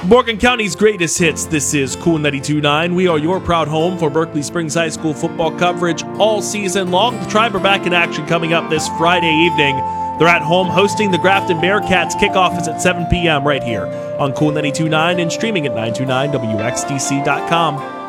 Morgan County's greatest hits. This is Cool 92.9. We are your proud home for Berkeley Springs High School football coverage all season long. The Tribe are back in action coming up this Friday evening. They're at home hosting the Grafton Bearcats. Kickoff is at 7 p.m. right here on Cool 92.9 and streaming at 929wxdc.com.